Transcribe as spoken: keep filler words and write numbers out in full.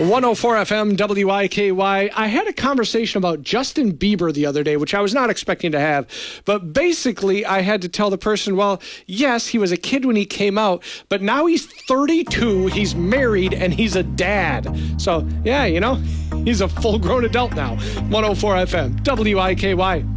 one oh four F M, W I K Y. I had a conversation about Justin Bieber the other day, which I was not expecting to have. But basically, I had to tell the person, well, yes, he was a kid when he came out, but now he's thirty-two, he's married, and he's a dad. So, yeah, you know, he's a full-grown adult now. one oh four F M, W I K Y.